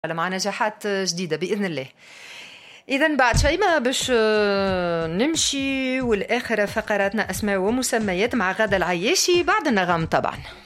مع نجاحات جديدة بإذن الله. إذن بعد شوي ما باش نمشي، والآخر فقراتنا أسماء ومسميات مع غادة العياشي بعد النغم طبعا.